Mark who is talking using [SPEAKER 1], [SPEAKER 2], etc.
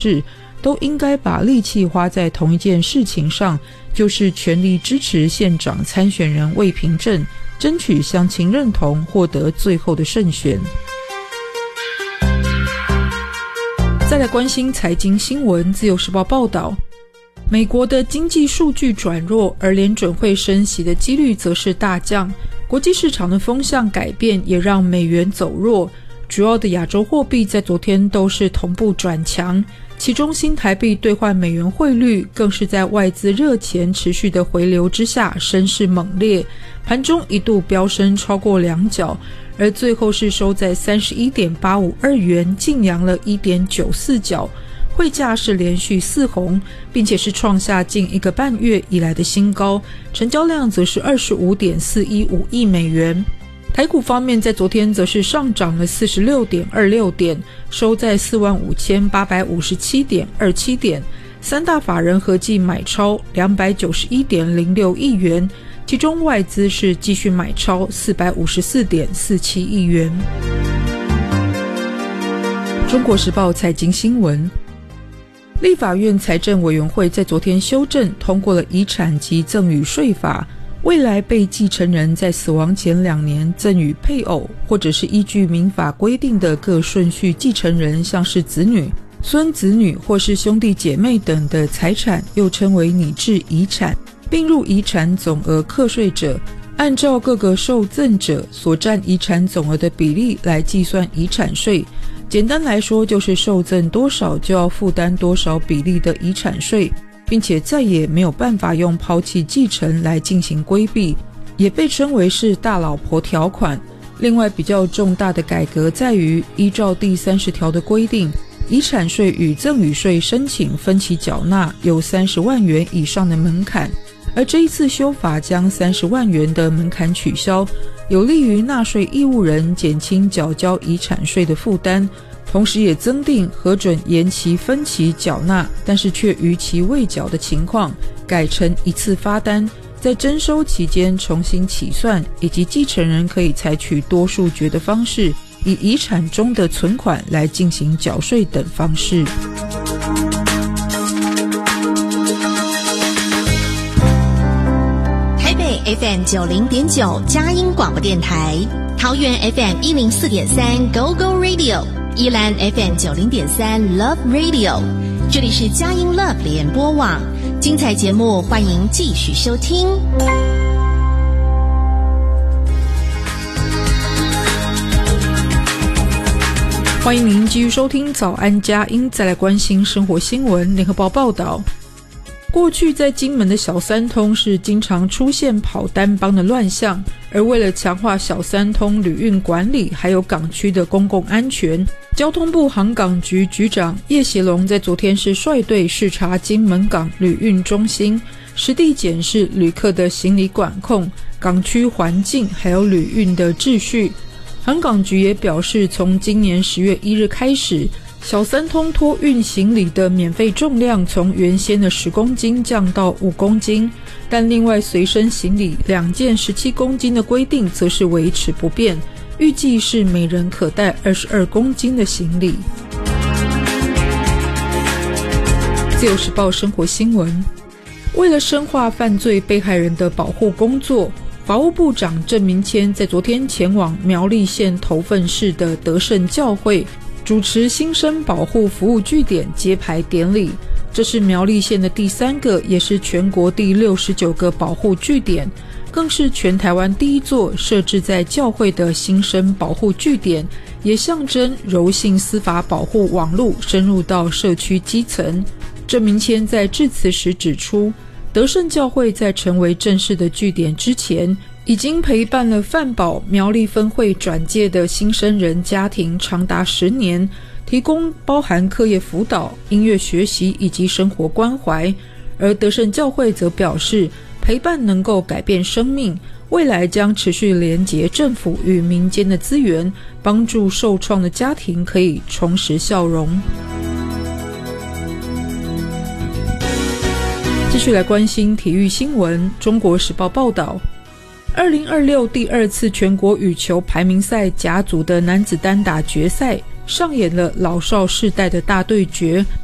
[SPEAKER 1] 事，都应该把力气花在同一件事情上，就是全力支持县长参选人魏平镇，争取乡亲认同，获得最后的胜选。再来关心财经新闻，自由时报报道，美国的经济数据转弱，而联准会升息的几率则是大降，国际市场的风向改变也让美元走弱，主要的亚洲货币在昨天都是同步转强，其中新台币兑换美元汇率更是在外资热钱持续的回流之下升势猛烈，盘中一度飙升超过2角，而最后是收在 31.852 元，净扬了 1.94 角，汇价是连续4红，并且是创下近1个半月以来的新高，成交量则是 25.415 亿美元。台股方面在昨天则是上涨了 46.26 点，收在 45,857.27 点，三大法人合计买超 291.06 亿元，其中外资是继续买超 454.47 亿元。中国时报财经新闻，立法院财政委员会在昨天修正通过了遗产及赠与税法，未来被继承人在死亡前2年赠与配偶，或者是依据民法规定的各顺序继承人，像是子女、孙子女或是兄弟姐妹等的财产，又称为拟制遗产，并入遗产总额课税者，按照各个受赠者所占遗产总额的比例来计算遗产税。简单来说，就是受赠多少就要负担多少比例的遗产税，并且再也没有办法用抛弃继承来进行规避，也被称为是大老婆条款。另外比较重大的改革在于，依照第30条的规定，遗产税与赠与税申请分期缴纳有30万元以上的门槛，而这一次修法将30万元的门槛取消，有利于纳税义务人减轻缴交遗产税的负担，同时也增订核准延期分期缴纳，但是却逾期未缴的情况，改成一次发单，在征收期间重新起算，以及继承人可以采取多数决的方式，以遗产中的存款来进行缴税等方式。
[SPEAKER 2] 台北 FM 90.9 佳音广播电台，桃园 FM 104.3 Go Go Radio，宜兰 FM 90.3 Love Radio， 这里是佳音 Love 联播网，精彩节目欢迎继续收听。
[SPEAKER 1] 欢迎您继续收听早安佳音，再来关心生活新闻。联合报报道，过去在金门的小三通是经常出现跑单帮的乱象，而为了强化小三通旅运管理还有港区的公共安全，交通部航港局局长叶协龙在昨天是率队视察金门港旅运中心，实地检视旅客的行李管控、港区环境还有旅运的秩序。航港局也表示，从今年10月1日开始，小三通托运行李的免费重量从原先的10公斤降到5公斤，但另外随身行李2件17公斤的规定则是维持不变，预计是每人可带22公斤的行李。自由时报生活新闻，为了深化犯罪被害人的保护工作，法务部长郑明谦在昨天前往苗栗县头份市的德胜教会，主持新生保护服务据点揭牌典礼。这是苗栗县的第3个，也是全国第69个保护据点，更是全台湾第1座设置在教会的新生保护据点，也象征柔性司法保护网路深入到社区基层。郑明谦在致辞时指出，德胜教会在成为正式的据点之前，已经陪伴了范保苗栗分会转介的新生人家庭长达10年，提供包含课业辅导、音乐学习以及生活关怀。而德胜教会则表示，陪伴能够改变生命，未来将持续连结政府与民间的资源，帮助受创的家庭可以重拾笑容。继续来关心体育新闻。中国时报报道，2026第2次全国羽球排名赛甲组的男子单打决赛，上演了老少世代的大对决，